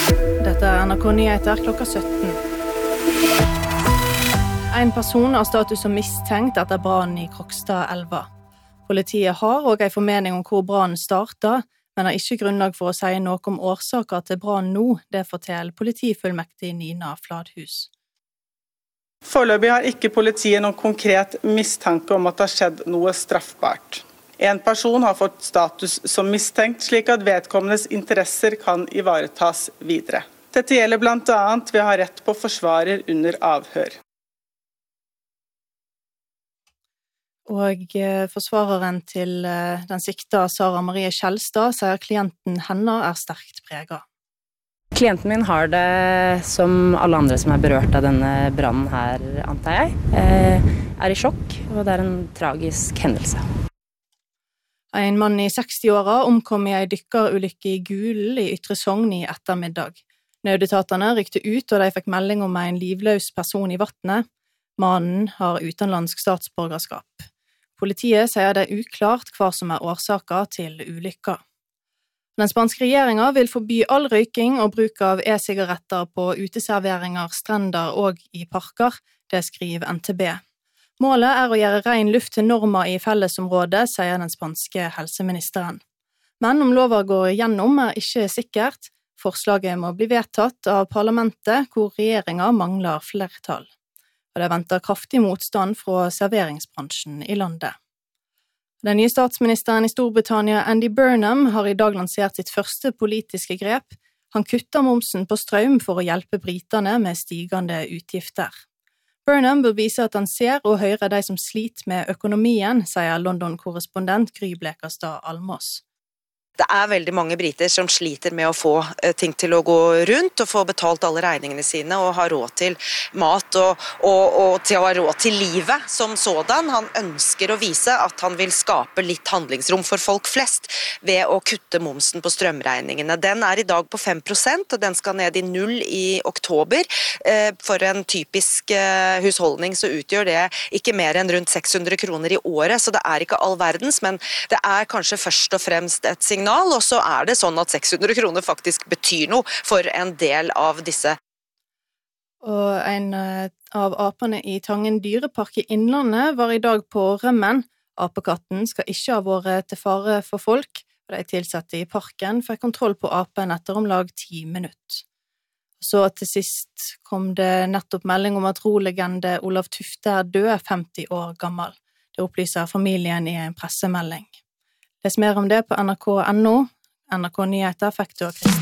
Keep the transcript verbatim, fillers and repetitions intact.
Dette er N R K Nyheter klokka sytten. En person har status som mistenkt etter brannen i Krokstadelva. Politiet har og en formening om hvor brannen startet, men har ikke grunnlag for å si noe om årsaker til brannen nå, det forteller politifullmektig Nina Fladhus. Foreløpig har ikke politiet noen konkret mistanke om at det har skjedd noe straffbart. En person har fått status som mistenkt, slik at vedkommendes interesser kan ivaretas videre. Dette gjelder blant annet ved å ha rett på forsvarer under avhør. Og forsvareren til den sikta Sara Marie Kjellstad sier klienten henne er sterkt preget. Klienten min har det som alle andre som er berørt av denne brannen her, antar jeg, er i sjokk, og det er en tragisk hendelse. En mann i seksti-åra omkom i en dykkerulykke i Gulen i Ytre Sogn i ettermiddag. Nødetatene rykte ut, og de fikk melding om en livløs person i vattnet. Mannen har utenlandsk statsborgerskap. Politiet sier det er uklart hva som er årsaker til ulykka. Den spanske regjeringen vil forby all røyking og bruk av e-sigaretter på uteserveringer, strender og i parker, det skriver N T B. Målet er å gjøre ren luft til normer i fellesområdet, sier den spanske helseministeren. Men om lova går gjennom er ikke sikkert. Forslaget må bli vedtatt av parlamentet, hvor regjeringen mangler flertall. Og det venter kraftig motstand fra serveringsbransjen i landet. Den nye statsministeren i Storbritannia, Andy Burnham, har i dag lansert sitt første politiske grep. Han kutter momsen på strøm for å hjelpe britene med stigende utgifter. Burnham bør vise at han ser og hører de som sliter med økonomien, sier London-korrespondent Gry Blekastad Almås. Det er veldig mange briter som sliter med å få ting til å gå rundt og få betalt alle regningene sine og ha råd til mat og, og, og til å ha råd til livet som sådan. Han ønsker å vise at han vil skape litt handlingsrom for folk flest ved å kutte momsen på strømregningene. Den er i dag på fem prosent, og den skal ned i null i oktober. For en typisk husholdning så utgjør det ikke mer enn rundt seks hundre kroner i året, så det er ikke all verdens, men det er kanskje først og fremst et signal. Og så er det sånn at seks hundre kroner faktisk betyr noe for en del av disse. Og en av apene i Tangen dyrepark i Innlandet var i dag på rømmen. Apekatten skal ikke ha vært til fare for folk, og de tilsatte i parken fikk kontroll på apen etter om lag ti minutter. Så til sist kom det nettopp melding om at rolegende Olav Tufte er død, femti år gammel. Det opplyser familien i en pressemelding. Les mer om det på N R K punktum N O. N R K Nyheter fikk du av Kristian.